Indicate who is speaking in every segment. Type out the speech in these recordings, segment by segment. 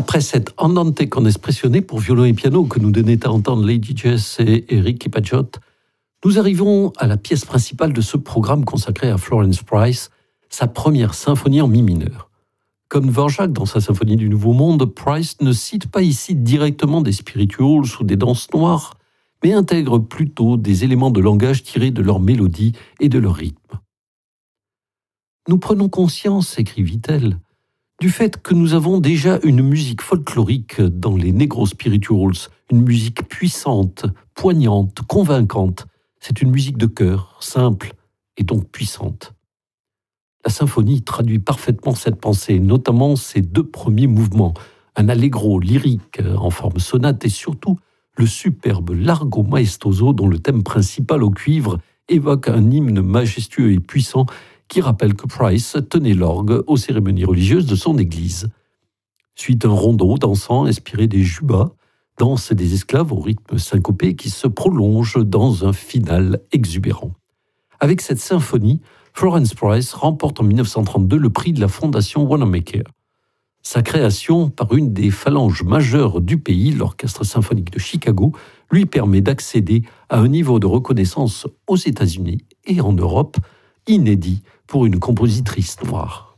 Speaker 1: Après cet andante con espressione pour violon et piano que nous donnaient à entendre Lady Jess et Ricky Paget, nous arrivons à la pièce principale de ce programme consacré à Florence Price, sa première symphonie en mi mineur. Comme Dvorak dans sa symphonie du Nouveau Monde, Price ne cite pas ici directement des spirituals ou des danses noires, mais intègre plutôt des éléments de langage tirés de leur mélodie et de leur rythme. Nous prenons conscience, écrivit-elle, du fait que nous avons déjà une musique folklorique dans les Negro Spirituals, une musique puissante, poignante, convaincante. C'est une musique de cœur, simple et donc puissante. La symphonie traduit parfaitement cette pensée, notamment ses deux premiers mouvements, un allegro lyrique en forme sonate et surtout le superbe largo maestoso dont le thème principal au cuivre évoque un hymne majestueux et puissant qui rappelle que Price tenait l'orgue aux cérémonies religieuses de son église. Suit un rondeau dansant inspiré des jubas, danse des esclaves au rythme syncopé qui se prolonge dans un final exubérant. Avec cette symphonie, Florence Price remporte en 1932 le prix de la Fondation Wanamaker. Sa création par une des phalanges majeures du pays, l'Orchestre symphonique de Chicago, lui permet d'accéder à un niveau de reconnaissance aux États-Unis et en Europe inédit pour une compositrice noire.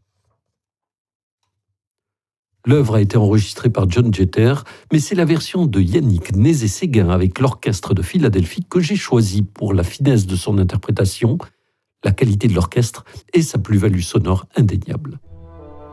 Speaker 1: L'œuvre a été enregistrée par John Jeter, mais c'est la version de Yannick Nézet-Séguin avec l'Orchestre de Philadelphie que j'ai choisie pour la finesse de son interprétation, la qualité de l'orchestre et sa plus-value sonore indéniable.